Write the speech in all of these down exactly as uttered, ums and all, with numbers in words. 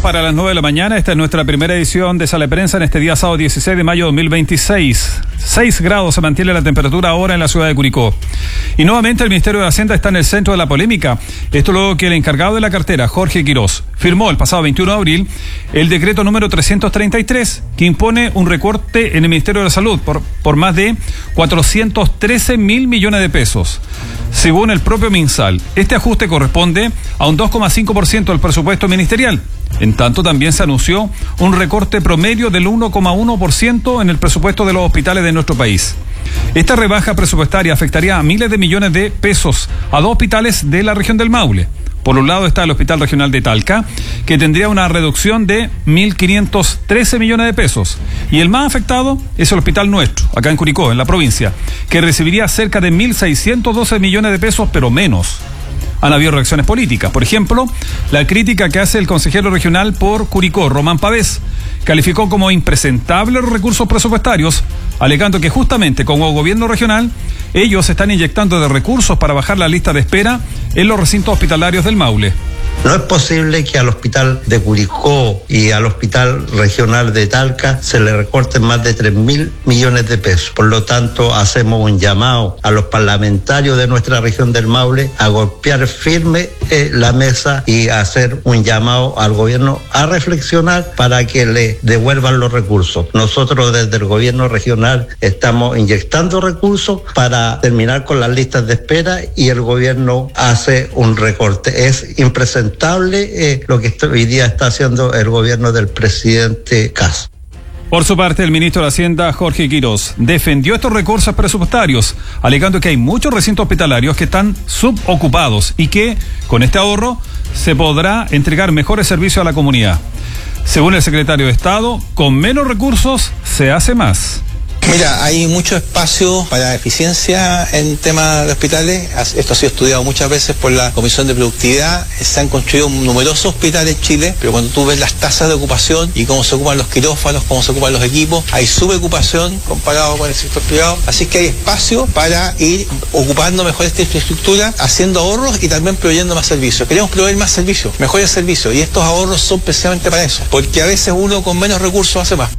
minutos para las nueve de la mañana. Esta es nuestra primera edición de Sala de Prensa en este día sábado dieciséis de mayo de dos mil veintiséis. seis grados se mantiene la temperatura ahora en la ciudad de Curicó. Y nuevamente el Ministerio de Hacienda está en el centro de la polémica. Esto luego que el encargado de la cartera, Jorge Quirós, firmó el pasado veintiuno de abril el decreto número trescientos treinta y tres que impone un recorte en el Ministerio de la Salud por, por más de cuatrocientos trece mil millones de pesos. Según el propio MinSal, este ajuste corresponde a un dos coma cinco por ciento del presupuesto ministerial. En tanto, también se anunció un recorte promedio del uno coma uno por ciento en el presupuesto de los hospitales de nuestro país. Esta rebaja presupuestaria afectaría a miles de millones de pesos a dos hospitales de la región del Maule. Por un lado está el Hospital Regional de Talca, que tendría una reducción de mil quinientos trece millones de pesos. Y el más afectado es el Hospital Nuestro, acá en Curicó, en la provincia, que recibiría cerca de mil seiscientos doce millones de pesos, pero menos. Han habido reacciones políticas. Por ejemplo, la crítica que hace el consejero regional por Curicó, Román Pavés, calificó como impresentables los recursos presupuestarios, alegando que justamente como gobierno regional, ellos están inyectando de recursos para bajar la lista de espera en los recintos hospitalarios del Maule. No es posible que al hospital de Curicó y al hospital regional de Talca se le recorten más de tres mil millones de pesos. Por lo tanto, hacemos un llamado a los parlamentarios de nuestra región del Maule a golpear firme eh, la mesa y hacer un llamado al gobierno a reflexionar para que le devuelvan los recursos. Nosotros desde el gobierno regional estamos inyectando recursos para terminar con las listas de espera y el gobierno hace un recorte. Es impresentable Eh, lo que hoy día está haciendo el gobierno del presidente Kast. Por su parte, el ministro de Hacienda, Jorge Quirós, defendió estos recursos presupuestarios, alegando que hay muchos recintos hospitalarios que están subocupados y que, con este ahorro, se podrá entregar mejores servicios a la comunidad. Según el secretario de Estado, con menos recursos se hace más. Mira, hay mucho espacio para eficiencia en temas de hospitales. Esto ha sido estudiado muchas veces por la Comisión de Productividad. Se han construido numerosos hospitales en Chile, pero cuando tú ves las tasas de ocupación y cómo se ocupan los quirófanos, cómo se ocupan los equipos, hay subocupación comparado con el sector privado. Así que hay espacio para ir ocupando mejor esta infraestructura, haciendo ahorros y también proveyendo más servicios. Queremos proveer más servicios, mejores servicios, y estos ahorros son precisamente para eso, porque a veces uno con menos recursos hace más.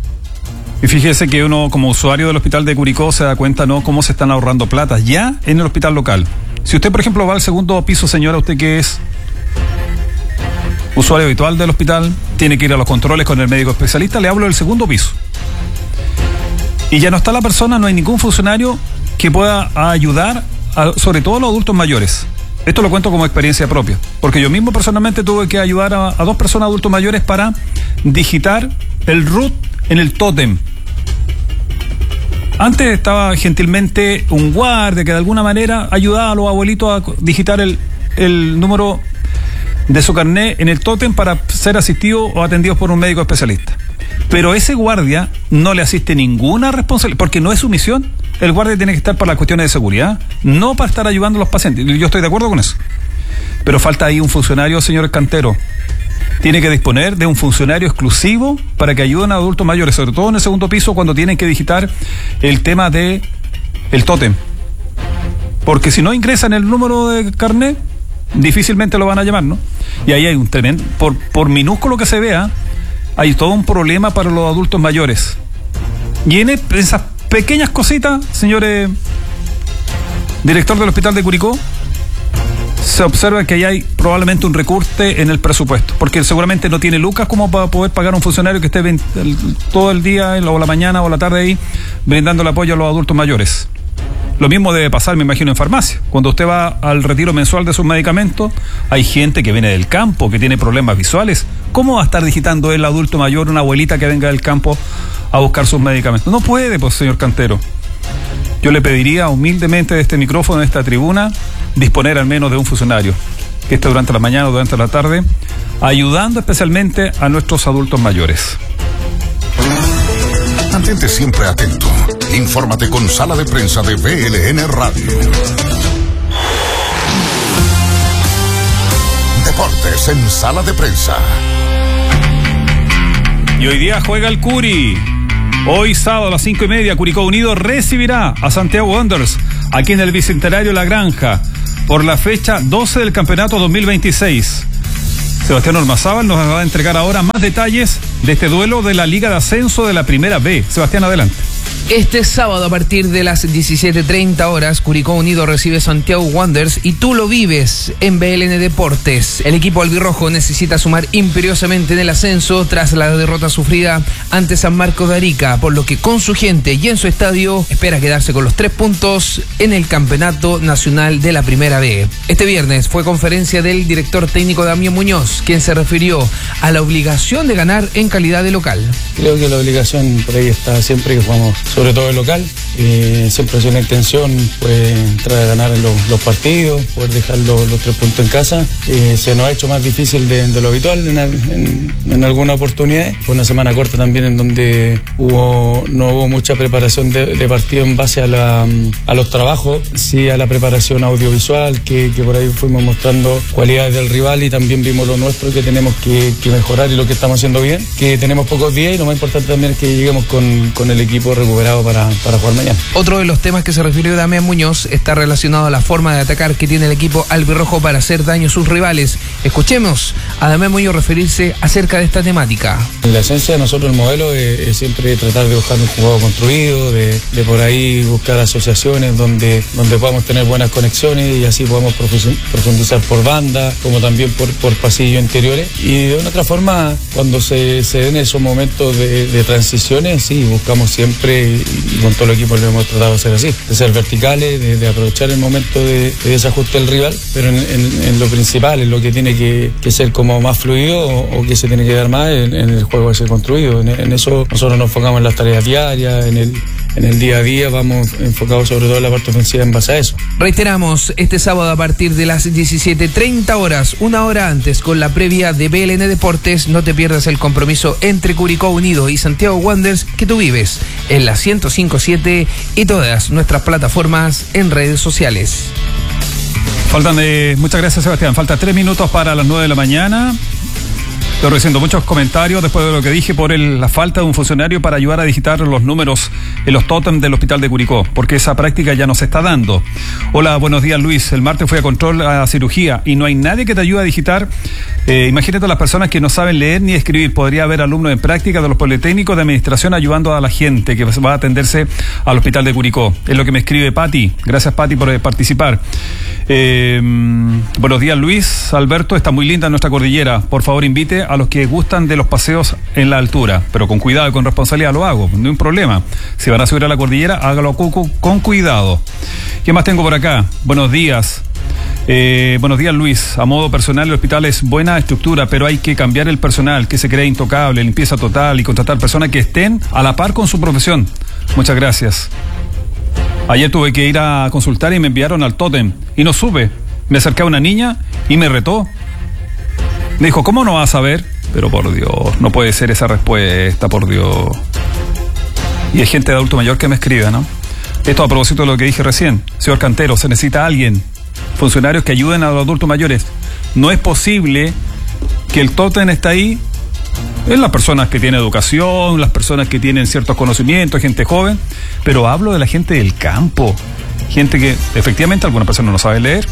Y fíjese que uno como usuario del hospital de Curicó se da cuenta, ¿no?, cómo se están ahorrando plata ya en el hospital local. Si usted, por ejemplo, va al segundo piso, señora, usted que es usuario habitual del hospital, tiene que ir a los controles con el médico especialista, le hablo del segundo piso. Y ya no está la persona, no hay ningún funcionario que pueda ayudar, a, sobre todo a los adultos mayores. Esto lo cuento como experiencia propia, porque yo mismo personalmente tuve que ayudar a, a dos personas adultos mayores para digitar el R U T en el tótem. Antes estaba gentilmente un guardia que de alguna manera ayudaba a los abuelitos a digitar el, el número de su carnet en el tótem para ser asistidos o atendidos por un médico especialista. Pero ese guardia no le asiste ninguna responsabilidad, porque no es su misión. El guardia tiene que estar para las cuestiones de seguridad, no para estar ayudando a los pacientes. Yo estoy de acuerdo con eso. Pero falta ahí un funcionario, señor Cantero. Tiene que disponer de un funcionario exclusivo para que ayuden a adultos mayores, sobre todo en el segundo piso, cuando tienen que digitar el tema de el tótem. Porque si no ingresan el número de carnet, difícilmente lo van a llamar, ¿no? Y ahí hay un tremendo, por, por minúsculo que se vea, hay todo un problema para los adultos mayores. Y en esas pequeñas cositas, señores director del hospital de Curicó, se observa que ahí hay probablemente un recorte en el presupuesto, porque seguramente no tiene lucas como para poder pagar a un funcionario que esté el, todo el día, o la mañana o la tarde ahí, brindando el apoyo a los adultos mayores. Lo mismo debe pasar, me imagino, en farmacia. Cuando usted va al retiro mensual de sus medicamentos, hay gente que viene del campo, que tiene problemas visuales. ¿Cómo va a estar digitando el adulto mayor, una abuelita que venga del campo a buscar sus medicamentos? No puede, pues, señor Cantero. Yo le pediría humildemente de este micrófono, de esta tribuna, disponer al menos de un funcionario que esté durante la mañana o durante la tarde, ayudando especialmente a nuestros adultos mayores. Mantente siempre atento. Infórmate con Sala de Prensa de V L N Radio. Deportes en Sala de Prensa. Y hoy día juega el Curi. Hoy sábado a las cinco y media, Curicó Unido recibirá a Santiago Wanderers aquí en el Bicentenario La Granja por la fecha doce del campeonato dos mil veintiséis. Sebastián Ormazábal nos va a entregar ahora más detalles de este duelo de la Liga de Ascenso de la Primera B. Sebastián, adelante. Este sábado a partir de las diecisiete treinta horas, Curicó Unido recibe Santiago Wanderers y tú lo vives en B L N Deportes. El equipo albirrojo necesita sumar imperiosamente en el ascenso tras la derrota sufrida ante San Marcos de Arica, por lo que con su gente y en su estadio espera quedarse con los tres puntos en el Campeonato Nacional de la Primera B. Este viernes fue conferencia del director técnico Damián Muñoz, quien se refirió a la obligación de ganar en calidad de local. Creo que la obligación por ahí está siempre que jugamos, sobre todo el local. Eh, siempre es una intención pues, entrar a ganar en los, los partidos, poder dejar los, los tres puntos en casa. Eh, se nos ha hecho más difícil de, de lo habitual en, en, en alguna oportunidad. Fue una semana corta también en donde hubo, no hubo mucha preparación de, de partido en base a, la, a los trabajos, sí a la preparación audiovisual, que, que por ahí fuimos mostrando cualidades del rival y también vimos lo nuestro que tenemos que, que mejorar y lo que estamos haciendo bien, que tenemos pocos días y lo más importante también es que lleguemos con, con el equipo recuperado para, para jugar mañana. Otro de los temas que se refirió Damián Muñoz está relacionado a la forma de atacar que tiene el equipo albirrojo para hacer daño a sus rivales. Escuchemos a Damián Muñoz referirse acerca de esta temática. En la esencia de nosotros el modelo es, es siempre tratar de buscar un juego construido, de, de por ahí buscar asociaciones donde, donde podamos tener buenas conexiones y así podamos profundizar por banda, como también por, por pasillos interiores. Y de una otra forma, cuando se, se den esos momentos de, de transiciones, sí, buscamos siempre, y con todo el equipo lo hemos tratado de hacer así, de ser verticales, de, de aprovechar el momento de, de desajuste del rival, pero en, en, en lo principal, en lo que tiene que, que ser como más fluido o, o que se tiene que dar más en, en el juego ese construido. En, en eso nosotros nos enfocamos en las tareas diarias, en el, en el día a día, vamos enfocados sobre todo en la parte ofensiva en base a eso. Reiteramos, este sábado a partir de las diecisiete treinta horas, una hora antes, con la previa de B L N Deportes, no te pierdas el compromiso entre Curicó Unido y Santiago Wanderers que tú vives en la ciento cinco punto siete y todas nuestras plataformas en redes sociales. Faltan de... Muchas gracias, Sebastián. Falta tres minutos para las nueve de la mañana. Estoy recibiendo muchos comentarios después de lo que dije por el, la falta de un funcionario para ayudar a digitar los números en los tótems del hospital de Curicó, porque esa práctica ya no se está dando. Hola, buenos días, Luis. El martes fui a control a cirugía y no hay nadie que te ayude a digitar. Eh, imagínate a las personas que no saben leer ni escribir. Podría haber alumnos en práctica de los politécnicos de administración ayudando a la gente que va a atenderse al hospital de Curicó. Es lo que me escribe Pati. Gracias, Pati, por participar. Eh, buenos días, Luis. Alberto, está muy linda nuestra cordillera. Por favor, invite a los que gustan de los paseos en la altura, pero con cuidado y con responsabilidad lo hago, no hay un problema. Si van a subir a la cordillera, hágalo con cuidado. ¿Qué más tengo por acá? Buenos días. Eh, buenos días, Luis. A modo personal, el hospital es buena estructura, pero hay que cambiar el personal, que se cree intocable, limpieza total y contratar personas que estén a la par con su profesión. Muchas gracias. Ayer tuve que ir a consultar y me enviaron al tótem y no supe. Me acerqué a una niña y me retó. Me dijo, ¿cómo no vas a saber? Pero por Dios, no puede ser esa respuesta, por Dios. Y hay gente de adulto mayor que me escribe, ¿no? Esto a propósito de lo que dije recién. Señor Cantero, se necesita alguien, funcionarios que ayuden a los adultos mayores. No es posible que el tótem esté ahí en las personas que tienen educación, las personas que tienen ciertos conocimientos, gente joven, pero hablo de la gente del campo, gente que efectivamente algunas personas no saben leer.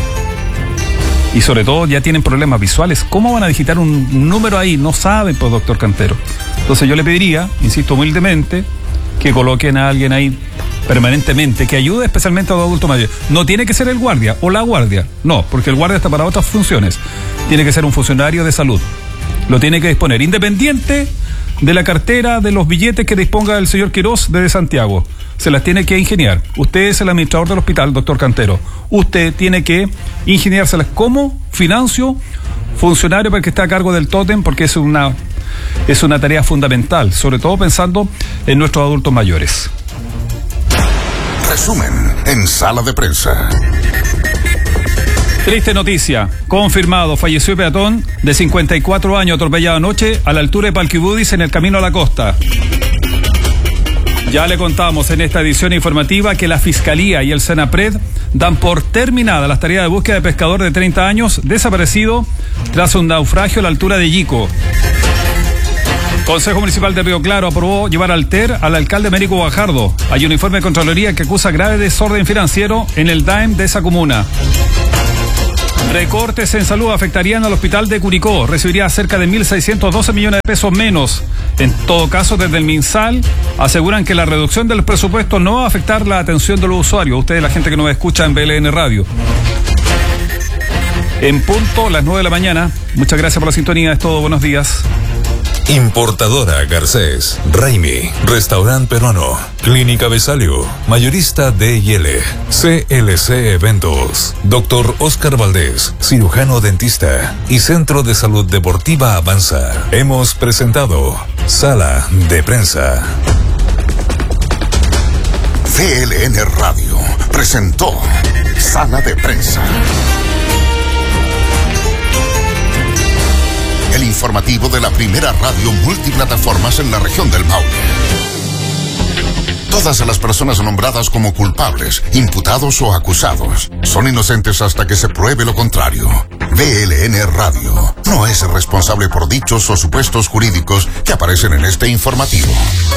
Y sobre todo ya tienen problemas visuales. ¿Cómo van a digitar un número ahí? No saben, pues, doctor Cantero. Entonces yo le pediría, insisto humildemente, que coloquen a alguien ahí permanentemente, que ayude especialmente a los adultos mayores. No tiene que ser el guardia o la guardia, no, porque el guardia está para otras funciones. Tiene que ser un funcionario de salud. Lo tiene que disponer, independiente de la cartera, de los billetes que disponga el señor Quirós desde Santiago. Se las tiene que ingeniar. Usted es el administrador del hospital, doctor Cantero. Usted tiene que ingeniárselas como financio, funcionario para que esté a cargo del tótem, porque es una, es una tarea fundamental, sobre todo pensando en nuestros adultos mayores. Resumen en Sala de Prensa. Triste noticia, confirmado, falleció peatón de cincuenta y cuatro años atropellado anoche a la altura de Palquibudis en el camino a la costa. Ya le contamos en esta edición informativa que la Fiscalía y el Senapred dan por terminada las tareas de búsqueda de pescador de treinta años desaparecido tras un naufragio a la altura de Yico. Consejo Municipal de Río Claro aprobó llevar al T E R al alcalde Américo Guajardo. Hay un informe de Contraloría que acusa grave desorden financiero en el D A E M de esa comuna. Recortes en salud afectarían al hospital de Curicó. Recibiría cerca de mil seiscientos doce millones de pesos menos. En todo caso, desde el MinSal aseguran que la reducción del presupuesto no va a afectar la atención de los usuarios. Ustedes, la gente que nos escucha en B L N Radio. En punto, las nueve de la mañana. Muchas gracias por la sintonía. Es todo. Buenos días. Importadora Garcés, Raimi, Restaurante Peruano, Clínica Besalio, Mayorista D y L, C L C Eventos, Doctor Oscar Valdés, Cirujano Dentista y Centro de Salud Deportiva Avanza. Hemos presentado Sala de Prensa. V L N Radio presentó Sala de Prensa. El informativo de la primera radio multiplataformas en la región del Maule. Todas las personas nombradas como culpables, imputados o acusados son inocentes hasta que se pruebe lo contrario. V L N Radio no es responsable por dichos o supuestos jurídicos que aparecen en este informativo.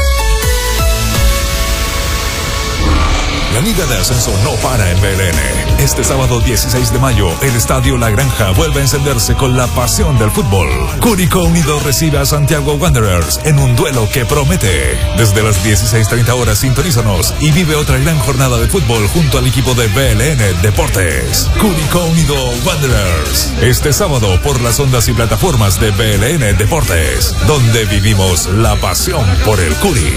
La Liga de Ascenso no para en B L N. Este sábado dieciséis de mayo, el Estadio La Granja vuelve a encenderse con la pasión del fútbol. Curicó Unido recibe a Santiago Wanderers en un duelo que promete. Desde las dieciséis treinta horas, sintonízanos y vive otra gran jornada de fútbol junto al equipo de B L N Deportes. Curicó Unido Wanderers. Este sábado por las ondas y plataformas de B L N Deportes, donde vivimos la pasión por el Curi.